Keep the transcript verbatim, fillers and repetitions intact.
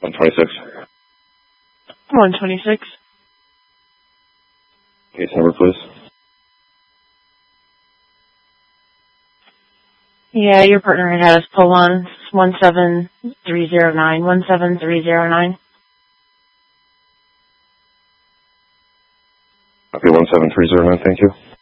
one twenty-six. one twenty-six. Case number, please. Yeah, your partner had had us pull on one seven three zero nine. one seven three zero nine. Okay, one seven three zero nine, thank you.